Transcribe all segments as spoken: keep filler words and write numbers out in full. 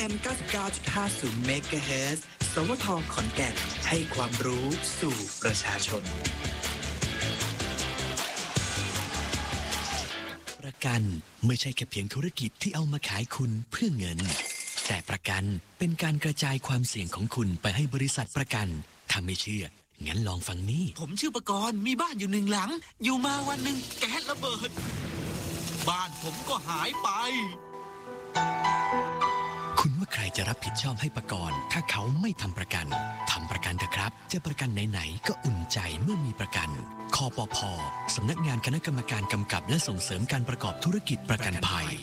ม เก้าสิบเก้าจุดห้าศูนย์ เมกะเฮิรตซ์ สวท ขอนแก่นให้ความรู้สู่ประชาชนประกันไม่ใช่แค่เพียงธุรกิจที่เอามาขายคุณเพื่อเงินแต่ประกันเป็นการกระจายความเสี่ยงของคุณไปให้บริษัทประกันถ้าไม่เชื่องั้นลองฟังนี่ผมชื่อประกรณ์มีบ้านอยู่หนึ่งหลังอยู่มาวันหนึ่งแก๊สระเบิดบ้านผมก็หายไปคุณว่าใครจะรับผิดชอบให้ประกรณ์ถ้าเขาไม่ทำประกันทำประกันเถอะครับจะประกันไหนๆก็อุ่นใจเมื่อมีประกันคปภ.สำนักงานคณะกรรมการกำกับและส่งเสริมการประกอบธุรกิจประกันภัย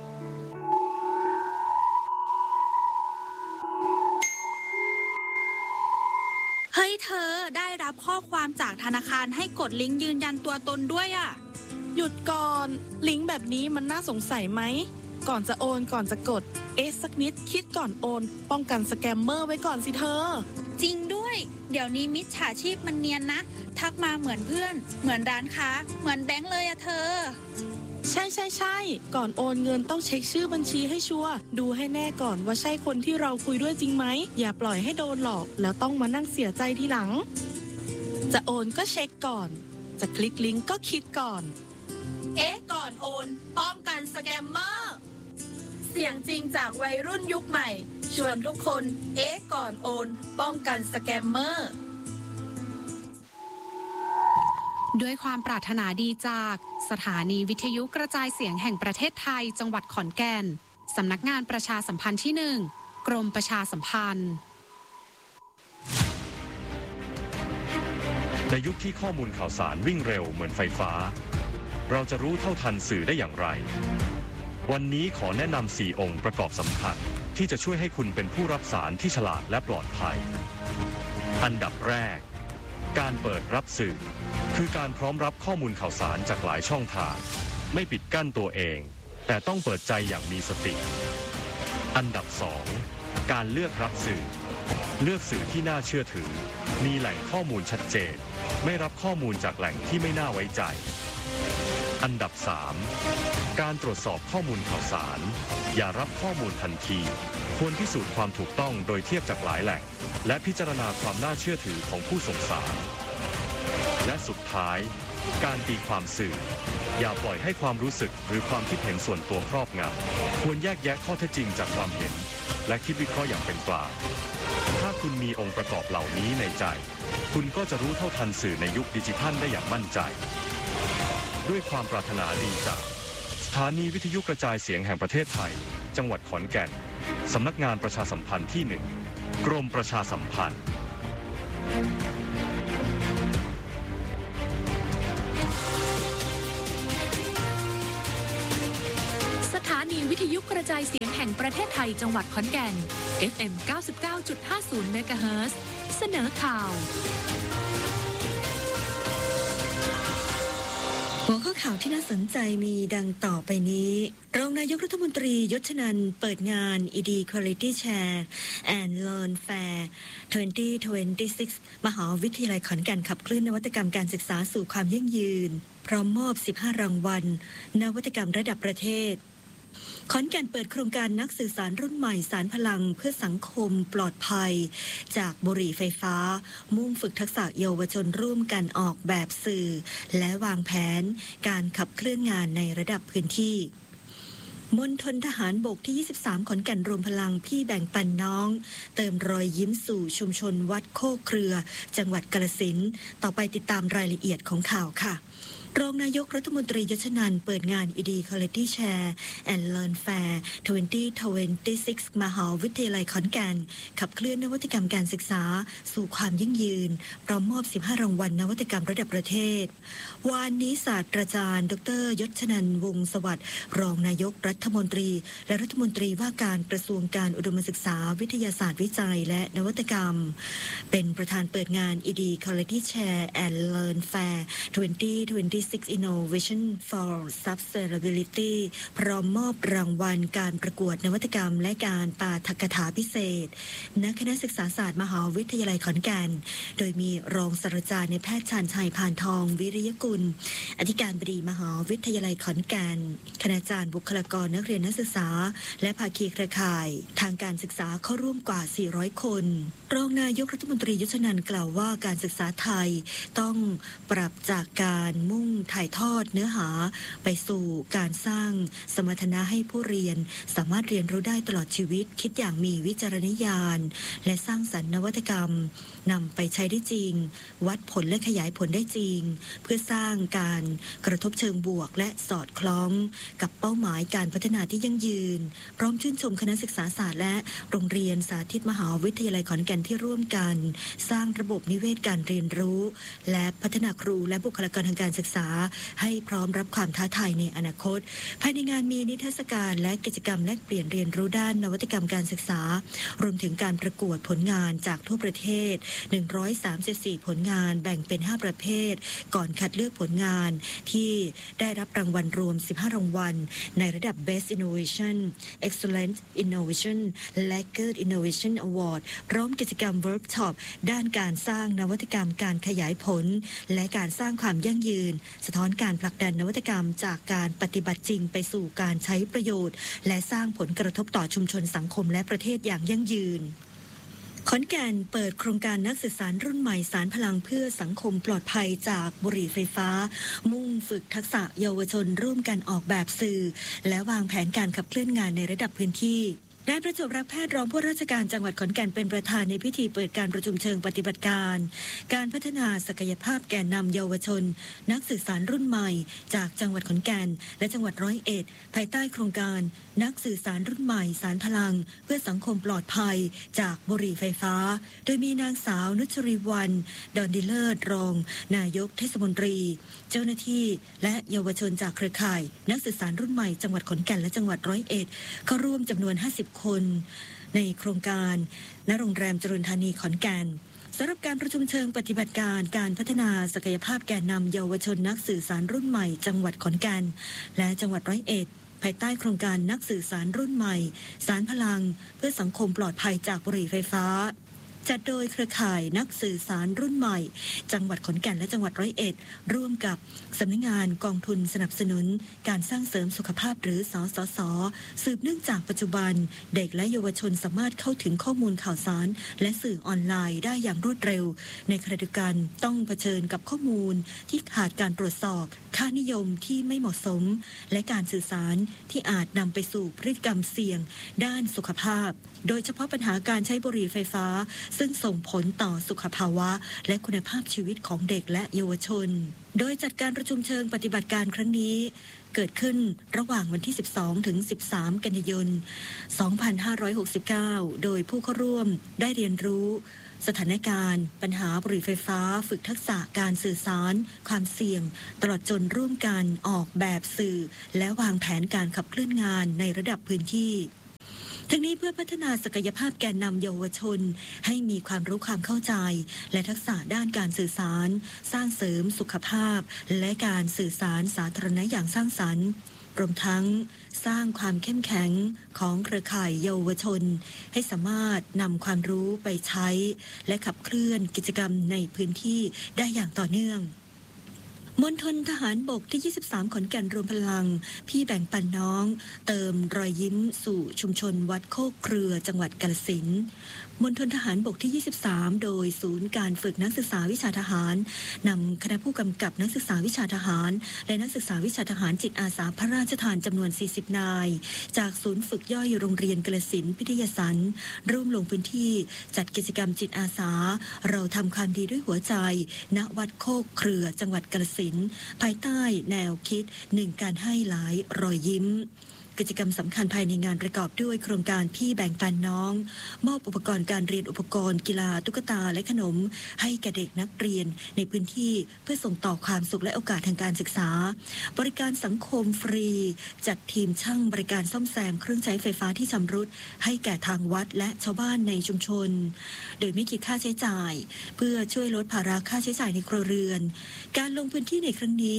เฮ้ยเธอได้รับข้อความจากธนาคารให้กดลิงก์ยืนยันตัวตนด้วยอ่ะหยุดก่อนลิงก์แบบนี้มันน่าสงสัยไหมก่อนจะโอนก่อนจะกดเอ๊ะสักนิดคิดก่อนโอนป้องกันสแกมเมอร์ไว้ก่อนสิเธอจริงด้วยเดี๋ยวนี้มิจฉาชีพมันเนียนนะทักมาเหมือนเพื่อนเหมือนร้านค้าเหมือนแบงค์เลยอะเธอใช่ใช่ใช่ก่อนโอนเงินต้องเช็คชื่อบัญชีให้ชัวร์ดูให้แน่ก่อนว่าใช่คนที่เราคุยด้วยจริงไหมอย่าปล่อยให้โดนหลอกแล้วต้องมานั่งเสียใจทีหลังจะโอนก็เช็คก่อนจะคลิกลิงก์ก็คิดก่อนเอ๊ะก่อนโอนป้องกันสแกมเมอร์เสียงจริงจากวัยรุ่นยุคใหม่ชวนทุกคนเอ๊ะก่อนโอนป้องกันสแกมเมอร์ด้วยความปรารถนาดีจากสถานีวิทยุกระจายเสียงแห่งประเทศไทยจังหวัดขอนแก่นสำนักงานประชาสัมพันธ์ที่หนึ่งกรมประชาสัมพันธ์ในยุคที่ข้อมูลข่าวสารวิ่งเร็วเหมือนไฟฟ้าเราจะรู้เท่าทันสื่อได้อย่างไรวันนี้ขอแนะนำสี่องค์ประกอบสำคัญที่จะช่วยให้คุณเป็นผู้รับสารที่ฉลาดและปลอดภัยอันดับแรกการเปิดรับสื่อคือการพร้อมรับข้อมูลข่าวสารจากหลายช่องทางไม่ปิดกั้นตัวเองแต่ต้องเปิดใจอย่างมีสติอันดับสองการเลือกรับสื่อเลือกสื่อที่น่าเชื่อถือมีแหล่งข้อมูลชัดเจนไม่รับข้อมูลจากแหล่งที่ไม่น่าไว้ใจอันดับสามการตรวจสอบข้อมูลข่าวสารอย่ารับข้อมูลทันทีควรพิสูจน์ความถูกต้องโดยเทียบจากหลายแหล่งและพิจารณาความน่าเชื่อถือของผู้ส่งสารและสุดท้ายการตีความสื่ออย่าปล่อยให้ความรู้สึกหรือความคิดเห็นส่วนตัวครอบงำควรแยกแยะข้อเท็จจริงจากความเห็นและคิดวิเคราะห์อย่างเป็นกลางถ้าคุณมีองค์ประกอบเหล่านี้ในใจคุณก็จะรู้เท่าทันสื่อในยุคดิจิทัลได้อย่างมั่นใจด้วยความปรารถนาดีจากสถานีวิทยุกระจายเสียงแห่งประเทศไทยจังหวัดขอนแก่นสำนักงานประชาสัมพันธ์ที่หนึ่งกรมประชาสัมพันธ์สถานีวิทยุกระจายเสียงแห่งประเทศไทยจังหวัดขอนแก่น เอฟ เอ็ม เก้าสิบเก้าจุดห้าศูนย์ เมกะเฮิรตซ์ เสนอข่าวหัวข้อข่าวที่น่าสนใจมีดังต่อไปนี้รองนายกรัฐมนตรียศนันท์เปิดงาน อี ดี Quality Share and Learn Fair สองพันยี่สิบหก มหาวิทยาลัยขอนแก่นขับเคลื่อนนวัตกรรมการศึกษาสู่ความยั่งยืนพร้อมมอบสิบห้ารางวัลนวัตกรรมระดับประเทศขอนแก่นเปิดโครงการนักสื่อสารรุ่นใหม่สารพลังเพื่อสังคมปลอดภัยจากบุหรี่ไฟฟ้ามุ่งฝึกทักษะเยาวชนร่วมกันออกแบบสื่อและวางแผนการขับเคลื่อนงานในระดับพื้นที่มณฑลทหารบกที่ยี่สิบสามขอนแก่นรวมพลังพี่แบ่งปันน้องเติมรอยยิ้มสู่ชุมชนวัดโคกเครือจังหวัดกาฬสินธุ์ต่อไปติดตามรายละเอียดของข่าวค่ะรองนายกรัฐมนตรียศนันท์เปิดงาน อี ดี Quality Share and Learn Fair สองพันยี่สิบหก มหาวิทยาลัยขอนแก่นขับเคลื่อนนวัตกรรมการศึกษาสู่ความยั่งยืนพร้อมมอบสิบห้ารางวัลนวัตกรรมระดับประเทศวานนี้ศาสตราจารย์ดรยศนันท์วงศ์สวัสดิ์รองนายกรัฐมนตรีและรัฐมนตรีว่าการกระทรวงการอุดมศึกษาวิทยาศาสตร์วิจัยและนวัตกรรมเป็นประธานเปิดงาน อี ดี Quality Share and Learn Fair สองพันยี่สิบหก Innovation for Sustainability พร้อมมอบรางวัลการประกวดนวัตกรรมและการปาฐกถาพิเศษณคณะศึกษาศาสตร์มหาวิทยาลัยขอนแก่นโดยมีรองศาสตราจารย์ในแพทย์ชาญชัยพานทองวิริยกุลอธิการบดีมหาวิทยาลัยขอนแก่นคณาจารย์บุคลากรนักเรียนนักศึกษาและภาคีเครือข่ายทางการศึกษาเข้าร่วมกว่าสี่ร้อยคนรองนายกรัฐมนตรียุทธนันท์กล่าวว่าการศึกษาไทยต้องปรับจากการมุ่งถ่ายทอดเนื้อหาไปสู่การสร้างสมรรถนะให้ผู้เรียนสามารถเรียนรู้ได้ตลอดชีวิตคิดอย่างมีวิจารณญาณและสร้างสรรค์นวัตกรรมนำไปใช้ได้จริงวัดผลและขยายผลได้จริงเพื่อสร้างการกระทบเชิงบวกและสอดคล้องกับเป้าหมายการพัฒนาที่ยั่งยืนพร้อมชื่นชมคณะศึกษาศาสตร์และโรงเรียนสาธิตมหาวิทยาลัยขอนแก่นที่ร่วมกันสร้างระบบนิเวศการเรียนรู้และพัฒนาครูและบุคลากรทางการศึกษาให้พร้อมรับความท้าทายในอนาคตภายในงานมีนิทรรศการและกิจกรรมแลกเปลี่ยนเรียนรู้ด้านนวัตกรรมการศึกษารวมถึงการประกวดผลงานจากทั่วประเทศหนึ่งร้อยสามสิบสี่ผลงานแบ่งเป็นห้าประเภทก่อนคัดเลือกผลงานที่ได้รับรางวัลรวมสิบห้ารางวัลในระดับ Best Innovation Excellent Innovation และ Good Innovation Award พร้อมกิจกรรมเวิร์กช็อปด้านการสร้างนวัตกรรมการขยายผลและการสร้างความยั่งยืนสะท้อนการผลักดันนวัตกรรมจากการปฏิบัติจริงไปสู่การใช้ประโยชน์และสร้างผลกระทบต่อชุมชนสังคมและประเทศอย่างยั่งยืนขอนแก่นเปิดโครงการนักสื่อสารรุ่นใหม่สารพลังเพื่อสังคมปลอดภัยจากบุหรี่ไฟฟ้ามุ่งฝึกทักษะเยาวชนร่วมกันออกแบบสื่อและวางแผนการขับเคลื่อนงานในระดับพื้นที่นายประจวบรักแพทย์รองผู้ราชการจังหวัดขอนแก่นเป็นประธานในพิธีเปิดการประชุมเชิงปฏิบัติการการพัฒนาศักยภาพแกนนำเยาวชนนักสื่อสารรุ่นใหม่จากจังหวัดขอนแก่นและจังหวัดร้อยเอ็ดภายใต้โครงการนักสื่อสารรุ่นใหม่สารพลังเพื่อสังคมปลอดภัยจากบุหรี่ไฟฟ้าโดยมีนางสาวนุชรีวรรณดอนดิเลิศรองนายกเทศมนตรีเจ้าหน้าที่และเยาวชนจากเครือข่ายนักสื่อสารรุ่นใหม่จังหวัดขอนแก่นและจังหวัดร้อยเอ็ดเข้าร่วมจำนวนห้าสิบคนในโครงการณโรงแรมจรุนธานีขอนแก่นสำหรับการประชุมเชิงปฏิบัติการการพัฒนาศักยภาพแกนนำเยาวชนนักสื่อสารรุ่นใหม่จังหวัดขอนแก่นและจังหวัดร้อยเอ็ดภายใต้โครงการนักสื่อสารรุ่นใหม่สารพลังเพื่อสังคมปลอดภัยจากบุหรี่ไฟฟ้าจัดโดยเครือข่ายนักสื่อสารรุ่นใหม่จังหวัดขอนแก่นและจังหวัดร้อยเอ็ดร่วมกับสำนักงานกองทุนสนับสนุนการสร้างเสริมสุขภาพหรือสสส.สืบเนื่องจากปัจจุบันเด็กและเยาวชนสามารถเข้าถึงข้อมูลข่าวสารและสื่อออนไลน์ได้อย่างรวดเร็วในขณะเดียวกันต้องเผชิญกับข้อมูลที่ขาดการตรวจสอบค่านิยมที่ไม่เหมาะสมและการสื่อสารที่อาจนำไปสู่พฤติกรรมเสี่ยงด้านสุขภาพโดยเฉพาะปัญหาการใช้บุหรี่ไฟฟ้าซึ่งส่งผลต่อสุขภาวะและคุณภาพชีวิตของเด็กและเยาวชนโดยจัดการประชุมเชิงปฏิบัติการครั้งนี้เกิดขึ้นระหว่างวันที่สิบสองถึงสิบสามกันยายนสองพันห้าร้อยหกสิบเก้าโดยผู้เข้าร่วมได้เรียนรู้สถานการณ์ปัญหาบุหรี่ไฟฟ้าฝึกทักษะการสื่อสารความเสี่ยงตลอดจนร่วมกันออกแบบสื่อและวางแผนการขับเคลื่อนงานในระดับพื้นที่ทั้งนี้เพื่อพัฒนาศักยภาพแกนนำเยาวชนให้มีความรู้ความเข้าใจและทักษะด้านการสื่อสารสร้างเสริมสุขภาพและการสื่อสารสาธารณะอย่างสร้างสรรค์รวมทั้งสร้างความเข้มแข็งของเครือข่ายเยาวชนให้สามารถนำความรู้ไปใช้และขับเคลื่อนกิจกรรมในพื้นที่ได้อย่างต่อเนื่องมณฑลทหารบกที่ยี่สิบสามขอนแก่นรวมพลังพี่แบ่งปันน้องเติมรอยยิ้มสู่ชุมชนวัดโคกเครือจังหวัดกาฬสินธุ์มณฑลทหารบกที่ยี่สิบสามโดยศูนย์การฝึกนักศึกษาวิชาทหารนำคณะผู้กำกับนักศึกษาวิชาทหารและนักศึกษาวิชาทหารจิตอาสาพระราชทานจำนวนสี่สิบนายจากศูนย์ฝึกย่อยโรงเรียนกาฬสินธุ์พิทยาสันร่วมลงพื้นที่จัดกิจกรรมจิตอาสาเราทำความดีด้วยหัวใจณวัดโคกเครือจังหวัดกาฬสินธุ์ภายใต้แนวคิดหนึ่งการให้หลายรอยยิ้มกิจกรรมสำคัญภายในงานประกอบด้วยโครงการพี่แบ่งปันน้องมอบอุปกรณ์การเรียนอุปกรณ์กีฬาตุ๊กตาและขนมให้แก่เด็กนักเรียนในพื้นที่เพื่อส่งต่อความสุขและโอกาสทางการศึกษาบริการสังคมฟรีจัดทีมช่างบริการซ่อมแซมเครื่องใช้ไฟฟ้าที่ชำรุดให้แก่ทางวัดและชาวบ้านในชุมชนโดยไม่คิดค่าใช้จ่ายเพื่อช่วยลดภาระค่าใช้จ่ายในครัวเรือนการลงพื้นที่ในครั้งนี้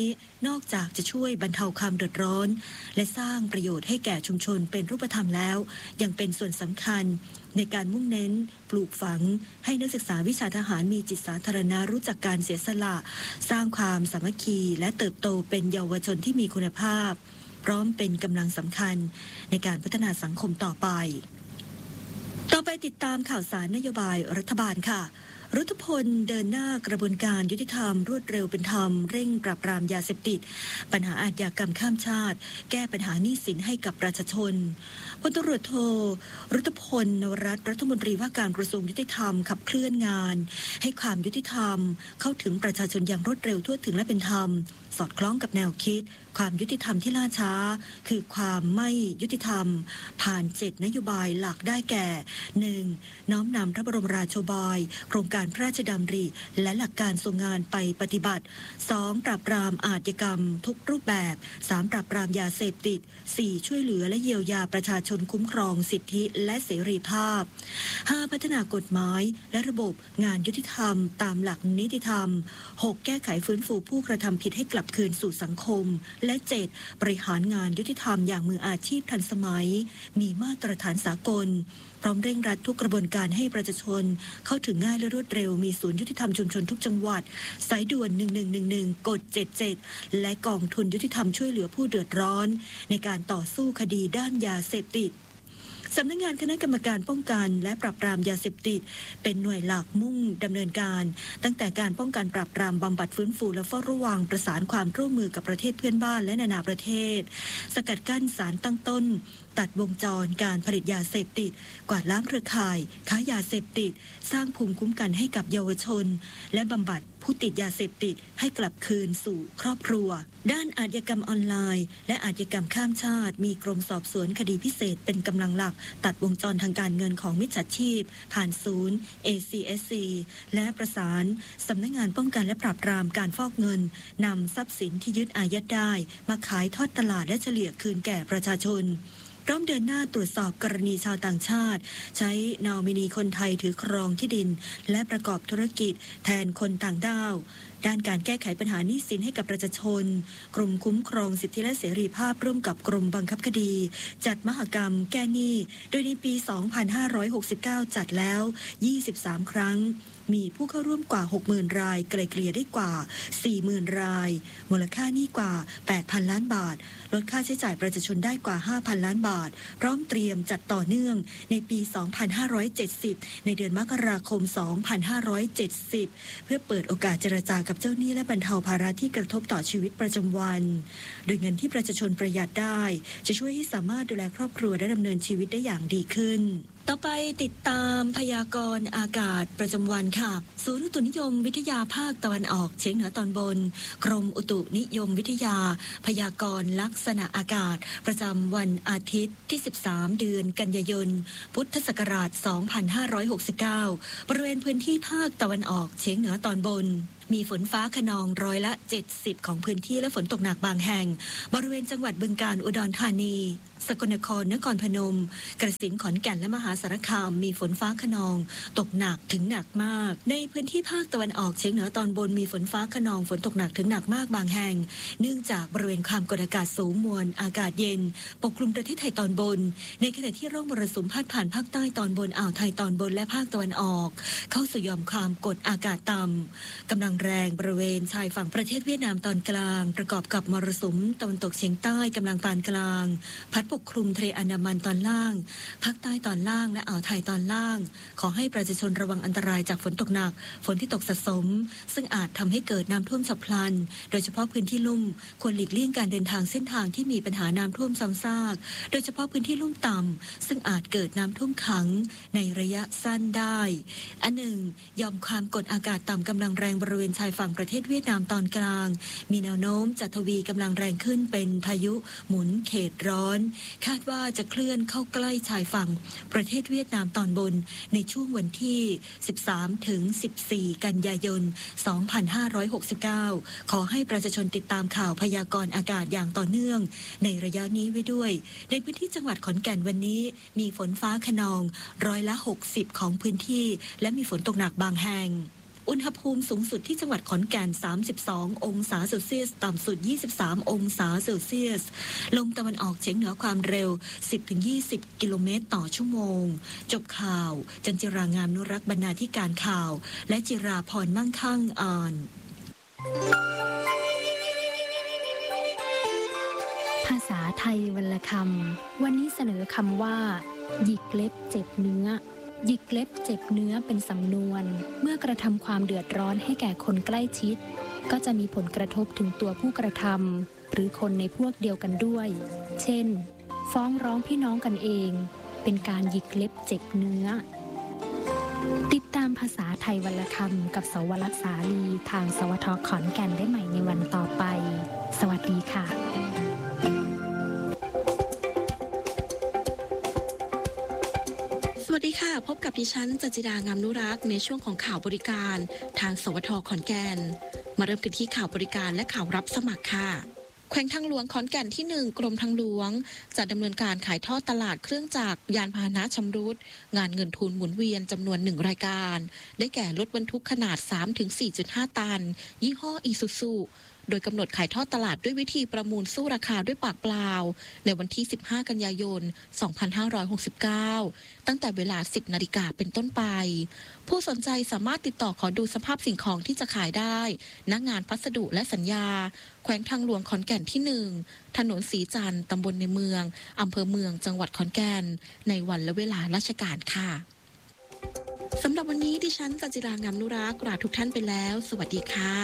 นอกจากจะช่วยบรรเทาความเดือดร้อนและสร้างประโยชน์ให้แก่ชุมชนเป็นรูปธรรมแล้วยังเป็นส่วนสำคัญในการมุ่งเน้นปลูกฝังให้นักศึกษาวิชาทหารมีจิตสาธารณะรู้จักการเสียสละสร้างความสามัคคีและเติบโตเป็นเยาวชนที่มีคุณภาพพร้อมเป็นกำลังสำคัญในการพัฒนาสังคมต่อไปต่อไปติดตามข่าวสารนโยบายรัฐบาลค่ะรัฐพลเดินหน้ากระบวนการยุติธรรมรวดเร็วเป็นธรรมเร่งปราบปรามยาเสพติดปัญหาอาชญากรรมข้ามชาติแก้ปัญหาหนี้สินให้กับประชาชนพลตำรวจโทรัฐพลนวรัตน์รัฐมนตรีว่าการกระทรวงยุติธรรมขับเคลื่อนงานให้ความยุติธรรมเข้าถึงประชาชนอย่างรวดเร็วทั่วถึงและเป็นธรรมสอดคล้องกับแนวคิดความยุติธรรมที่ล่าช้าคือความไม่ยุติธรรมผ่านเจ็ดนโยบายหลักได้แก่ หนึ่ง น้อมนำพระบรมราโชบายโครงการพระราชดำริและหลักการทรงงานไปปฏิบัติ สอง ปราบปรามอาชญากรรมทุกรูปแบบ สาม ปราบปรามยาเสพติด สี่ ช่วยเหลือและเยียวยาประชาชนคุ้มครองสิทธิและเสรีภาพ ห้า พัฒนากฎหมายและระบบงานยุติธรรมตามหลักนิติธรรม หก แก้ไขฟื้นฟูผู้กระทำผิดให้กลับคืนสู่สังคมและเจ็ดบริหารงานยุติธรรมอย่างมืออาชีพทันสมัยมีมาตรฐานสากลพร้อมเร่งรัดทุกกระบวนการให้ประชาชนเข้าถึงง่ายและรวดเร็วมีศูนย์ยุติธรรมชุมชนทุกจังหวัดสายด่วนหนึ่งหนึ่งหนึ่งหนึ่งกดเจ็ดเจ็ดและกองทุนยุติธรรมช่วยเหลือผู้เดือดร้อนในการต่อสู้คดีด้านยาเสพติดสำนักงานคณะกรรมการป้องกันและปราบปรามยาเสพติดเป็นหน่วยหลักมุ่งดำเนินการตั้งแต่การป้องกันปราบปรามบำบัดฟื้นฟูและเฝ้าระวังประสานความร่วมมือกับประเทศเพื่อนบ้านและนานาประเทศสกัดกั้นสารตั้งต้นตัดวงจรการผลิตยาเสพติดกวาดล้างเครือข่ายค้ายาเสพติดสร้างภูมิคุ้มกันให้กับเยาวชนและบำบัดผู้ติดยาเสพติดให้กลับคืนสู่ครอบครัวด้านอาชญากรรมออนไลน์และอาชญากรรมข้ามชาติมีกรมสอบสวนคดีพิเศษเป็นกำลังหลักตัดวงจรทางการเงินของมิจฉาชีพผ่านศูนย์ เอ ซี เอส ซี และประสานสำนักงานป้องกันและปราบปรามการฟอกเงินนำทรัพย์สินที่ยึดอายัดได้มาขายทอดตลาดและเฉลี่ยคืนแก่ประชาชนพร้อมเดินหน้าตรวจสอบกรณีชาวต่างชาติใช้นอมินีคนไทยถือครองที่ดินและประกอบธุรกิจแทนคนต่างด้าวด้านการแก้ไขปัญหาหนี้สินให้กับประชาชนกรมคุ้มครองสิทธิและเสรีภาพร่วมกับกรมบังคับคดีจัดมหกรรมแก้หนี้โดยในปี สองพันห้าร้อยหกสิบเก้า จัดแล้ว ยี่สิบสาม ครั้งมีผู้เข้าร่วมกว่า หกหมื่น รายไกลเกลี่ยได้กว่า สี่หมื่น รายมูลค่าหนี้กว่า แปดพัน ล้านบาทลดค่าใช้จ่ายประชาชนได้กว่า ห้าพัน ล้านบาทพร้อมเตรียมจัดต่อเนื่องในปี สองพันห้าร้อยเจ็ดสิบ ในเดือนมกราคม สองพันห้าร้อยเจ็ดสิบ เพื่อเปิดโอกาสเจรจากับเจ้าหนี้และบรรเทาภาระที่กระทบต่อชีวิตประจำวันโดยเงินที่ประชาชนประหยัดได้จะช่วยให้สามารถดูแลครอบครัวและดำเนินชีวิตได้อย่างดีขึ้นต่อไปติดตามพยากรณ์อากาศประจำวันค่ะศูนย์อุตุนิยมวิทยาภาคตะวันออกเฉียงเหนือตอนบนกรมอุตุนิยมวิทยาพยากรณ์ลักษณะอากาศประจำวันอาทิตย์ที่สิบสามเดือนกันยายนพุทธศักราชสองพันห้าร้อยหกสิบเก้าบริเวณพื้นที่ภาคตะวันออกเฉียงเหนือตอนบนมีฝนฟ้าคะนองร้อยละเจ็ดสิบของพื้นที่และฝนตกหนักบางแห่งบริเวณจังหวัดบึงกาฬอุดรธานีสกลนครนครพนมกระสินขอนแก่นและมหาสารคามมีฝนฟ้าคะนองตกหนักถึงหนักมากในพื้นที่ภาคตะวันออกเฉียงเหนือตอนบนมีฝนฟ้าคะนองฝนตกหนักถึงหนักมากบางแห่งเนื่องจากบริเวณความกดอากาศสูงมวลอากาศเย็นปกคลุมประเทศไทยตอนบนในขณะที่ร่องมรสุมพาดผ่านภาคใต้ตอนบนอ่าวไทยตอนบนและภาคตะวันออกเข้าสู่หย่อมความกดอากาศต่ำกำลังแรงบริเวณชายฝั่งประเทศเวียดนามตอนกลางประกอบกับมรสุมตะวันตกเฉียงใต้กำลังปานกลางพัดปกคลุมทะเลอันดามันตอนล่างภาคใต้ตอนล่างและอ่าวไทยตอนล่างขอให้ประชาชนระวังอันตรายจากฝนตกหนักฝนที่ตกสะสมซึ่งอาจทำให้เกิดน้ำท่วมฉับพลันโดยเฉพาะพื้นที่ลุ่มควรหลีกเลี่ยงการเดินทางเส้นทางที่มีปัญหาน้ำท่วมซ้ำซากโดยเฉพาะพื้นที่ลุ่มต่ำซึ่งอาจเกิดน้ำท่วมขังในระยะสั้นได้อันหนึ่งยอมความกดอากาศต่ำกำลังแรงบริเวณชายฝั่งประเทศเวียดนามตอนกลางมีแนวโน้มจะทวีกำลังแรงขึ้นเป็นพายุหมุนเขตร้อนคาดว่าจะเคลื่อนเข้าใกล้ชายฝั่งประเทศเวียดนามตอนบนในช่วงวันที่สิบสามถึงสิบสี่กันยายนสองพันห้าร้อยหกสิบเก้าขอให้ประชาชนติดตามข่าวพยากรณ์อากาศอย่างต่อเนื่องในระยะนี้ไว้ด้วยในพื้นที่จังหวัดขอนแก่นวันนี้มีฝนฟ้าคะนองร้อยละหกสิบของพื้นที่และมีฝนตกหนักบางแห่งอุณหภูมิสูงสุดที่จังหวัดขอนแก่นสามสิบสององศาเซลเซียสต่ำสุดยี่สิบสามองศาเซลเซียสลมตะวันออกเฉียงเหนือความเร็ว สิบถึงยี่สิบ กิโลเมตรต่อชั่วโมงจบข่าวจันจิรางามนุรักษ์บรรณาธิการข่าวและจิราพรมั่งคั่งอ่านภาษาไทยวรรณคำวันนี้เสนอคำว่าหยิกเล็บเจ็บเนื้อหยิกเล็บเจ็บเนื้อเป็นสำนวนเมื่อกระทำความเดือดร้อนให้แก่คนใกล้ชิดก็จะมีผลกระทบถึงตัวผู้กระทำหรือคนในพวกเดียวกันด้วยเช่นฟ้องร้องพี่น้องกันเองเป็นการหยิกเล็บเจ็บเนื้อติดตามภาษาไทยวรรณคำกับสวรักษ์สาลีทางสวทขอนแก่นได้ใหม่ในวันต่อไปสวัสดีค่ะสวัสดีค่ะพบกับดิฉันจันจิดางามนุรักษ์ในช่วงของข่าวบริการทางสวทขอนแก่นมาเริ่มกันที่ข่าวบริการและข่าวรับสมัครค่ะแขวงทางหลวงขอนแก่นที่หนึ่งกรมทางหลวงจะดำเนินการขายทอดตลาดเครื่องจักรยานพาหนะชำรุดงานเงินทุนหมุนเวียนจำนวนหนึ่งรายการได้แก่รถบรรทุกขนาด สามถึงสี่จุดห้า ตันยี่ห้ออีซูซูโดยกำหนดขายทอดตลาดด้วยวิธีประมูลสู้ราคาด้วยปากเปล่าในวันที่สิบห้ากันยายนสองพันห้าร้อยหกสิบเก้าตั้งแต่เวลา สิบนาฬิกาเป็นต้นไปผู้สนใจสามารถติดต่อขอดูสภาพสิ่งของที่จะขายได้ณงานพัสดุและสัญญาแขวงทางหลวงขอนแก่นที่หนึ่งถนนศรีจันทร์ตำบลในเมืองอำเภอเมืองจังหวัดขอนแก่นในวันและเวลาราชการค่ะสำหรับวันนี้ดิฉันจันจิรางามนุรักษ์ลาทุกท่านไปแล้วสวัสดีค่ะ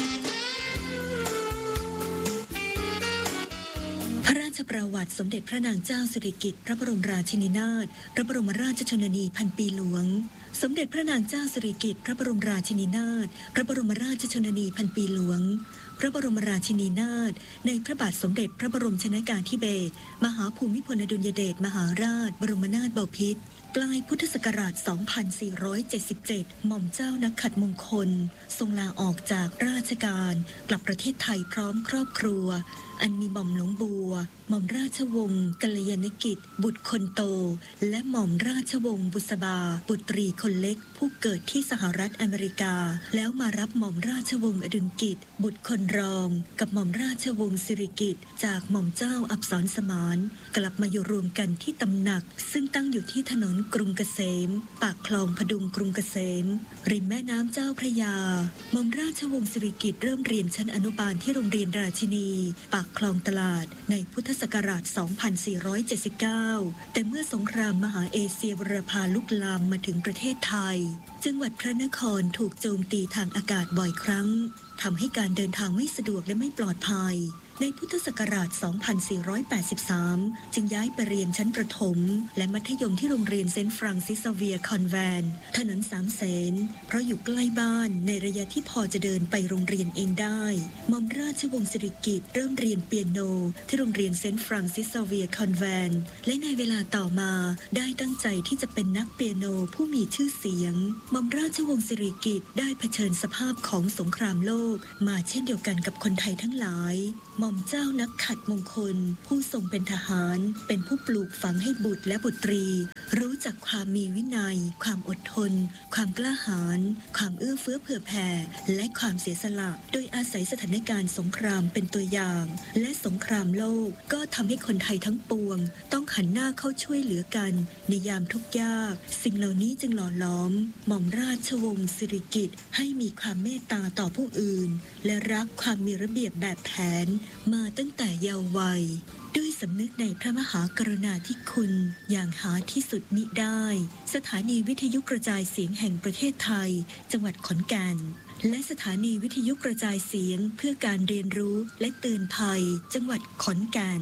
พระราชประวัติสมเด็จพระนางเจ้าสิริกิติ์พระบรมราชินีนาถพระบรมราชชนนีพันปีหลวงสมเด็จพระนางเจ้าสิริกิติ์พระบรมราชินีนาถพระบรมราชชนนีพันปีหลวงพระบรมราชินีนาถในพระบาทสมเด็จพระบรมชนกาธิเบศรมหาภูมิพลอดุลยเดชมหาราชบรมนาถบพิตรปลายพุทธศักราช สองพันสี่ร้อยเจ็ดสิบเจ็ด หม่อมเจ้านักขัตมงคลทรงลาออกจากราชการกลับประเทศไทยพร้อมครอบครัวอันมีหม่อมหลวงบัวหม่อมราชวงศ์กัลยาณกิจบุตรคนโตและหม่อมราชวงศ์บุษบาบุตรีคนเล็กผู้เกิดที่สหรัฐอเมริกาแล้วมารับหม่อมราชวงศ์อดุลกิจบุตรคนรองกับหม่อมราชวงศ์สิริกิติ์จากหม่อมเจ้าอับสรสมานกลับมาอยู่รวมกันที่ตำหนักซึ่งตั้งอยู่ที่ถนนกรุงเกษมปากคลองพดุงกรุงเกษมริมแม่น้ำเจ้าพระยาหม่อมราชวงศ์สิริกิติ์เริ่มเรียนชั้นอนุบาลที่โรงเรียนราชินีปากคลองตลาดในพุทธศักราช สองพันสี่ร้อยเจ็ดสิบเก้า แต่เมื่อสงครามมหาเอเชียบรพาลุกลามมาถึงประเทศไทยจังหวัดพระนครถูกโจมตีทางอากาศบ่อยครั้งทำให้การเดินทางไม่สะดวกและไม่ปลอดภัยในพุทธศักราช สองพันสี่ร้อยแปดสิบสาม จึงย้ายไปเรียนชั้นประถมและมัธยมที่โรงเรียนเซนต์ฟรังซิสเวียร์คอนแวนต์ถนนสามเสนเพราะอยู่ใกล้บ้านในระยะที่พอจะเดินไปโรงเรียนเองได้หม่อมราชวงศ์สิริกิติ์เริ่มเรียนเปียโนที่โรงเรียนเซนต์ฟรังซิสเวียร์คอนแวนต์และในเวลาต่อมาได้ตั้งใจที่จะเป็นนักเปียโนผู้มีชื่อเสียงหม่อมราชวงศ์สิริกิติ์ได้เผชิญสภาพของสงครามโลกมาเช่นเดียวกันกับคนไทยทั้งหลายหม่อมเจ้านักขัตมงคลผู้ทรงเป็นทหารเป็นผู้ปลูกฝังให้บุตรและบุตรีรู้จักความมีวินัยความอดทนความกล้าหาญความเอื้อเฟื้อเผื่อแผ่และความเสียสละโดยอาศัยสถานการณ์สงครามเป็นตัวอย่างและสงครามโลกก็ทำให้คนไทยทั้งปวงต้องหันหน้าเข้าช่วยเหลือกันในยามทุกข์ยากสิ่งเหล่านี้จึงหล่อหลอมหม่อมราชวงศ์สิริกิติ์ให้มีความเมตตาต่อผู้อื่นและรักความมีระเบียบแบบแผนมาตั้งแต่เยาว์วัยด้วยสำนึกในพระมหากรุณาธิคุณอย่างหาที่สุดมิได้สถานีวิทยุกระจายเสียงแห่งประเทศไทยจังหวัดขอนแก่นและสถานีวิทยุกระจายเสียงเพื่อการเรียนรู้และเตือนภัยจังหวัดขอนแก่น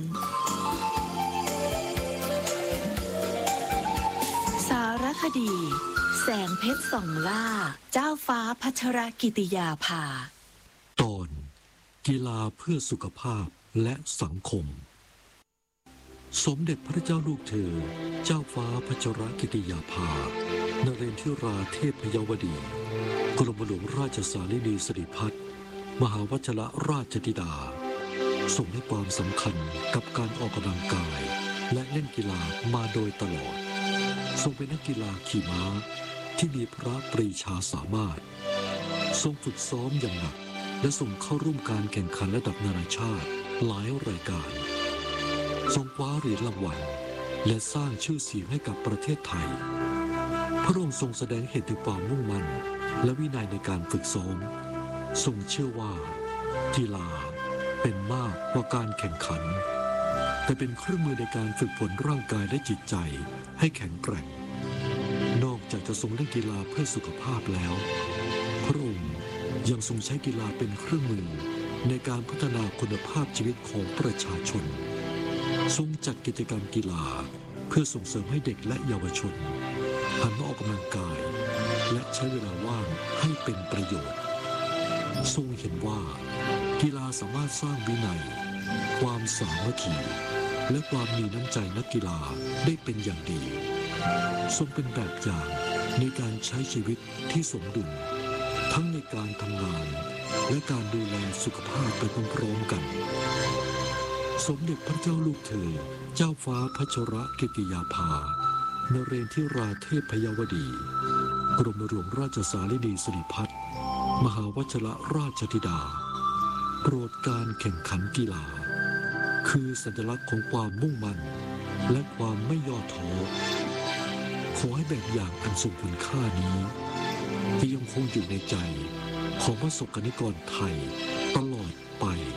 สารคดีแสงเพชรส่องล่าเจ้าฟ้าพัชรกิติยาภาตอนกีฬาเพื่อสุขภาพและสังคมสมเด็จพระเจ้าลูกเธอเจ้าฟ้าพัชรกิติยาภานเรนทิราเทพยวดีกรมหลวงราชสารินีสิริพัฒน์มหาวชรราชธิดาทรงให้ความสำคัญกับการออกกำลังกายและเล่นกีฬามาโดยตลอดทรงเป็นนักกีฬาขี่ม้าที่มีพระปรีชาสามารถทรงฝึกซ้อมอย่างหนักและส่งเข้าร่วมการแข่งขันระดับนานาชาติหลายรายการทรงคว้าเหรียญรางวัลและสร้างชื่อเสียงให้กับประเทศไทยพระองค์ทรงแสดงเห็นถึงความมุ่งมั่นและวินัยในการฝึกซ้อมทรงเชื่อว่ากีฬาเป็นมากกว่าการแข่งขันแต่เป็นเครื่องมือในการฝึกฝนร่างกายและจิตใจให้แข็งแกร่งนอกจากจะทรงเล่นกีฬาเพื่อสุขภาพแล้วพระองค์ยังทรงใช้กีฬาเป็นเครื่องมือในการพัฒนาคุณภาพชีวิตของประชาชนทรงจัดกิจกรรมกีฬาเพื่อส่งเสริมให้เด็กและเยาวชนหันมาออกกำลังกายและใช้เวลาว่างให้เป็นประโยชน์ทรงเห็นว่ากีฬาสามารถสร้างวินัยความสามัคคีและความมีน้ำใจนักกีฬาได้เป็นอย่างดีทรงเป็นแบบอย่างในการใช้ชีวิตที่สมดุลทั้งในการทำงานและการดูแลสุขภาพไปพร้อมๆกันสมเด็จพระเจ้าลูกเธอเจ้าฟ้าพัชรกิติยาภานเรนทิราเทพยวดีกรมหลวงราชสารินีสิริพัฒน์มหาวชิรราชธิดาโปรดการแข่งขันกีฬาคือสัญลักษณ์ของความมุ่งมั่นและความไม่ย่อท้อขอให้แบบอย่างอันทรงคุณค่านี้ที่ยังคงอยู่ในใจของประสบกนิกรไทยตลอดไป